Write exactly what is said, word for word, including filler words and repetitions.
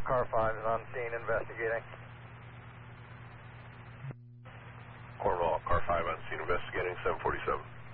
car five is on scene investigating. Cornwall, car five on scene investigating, seven forty-seven.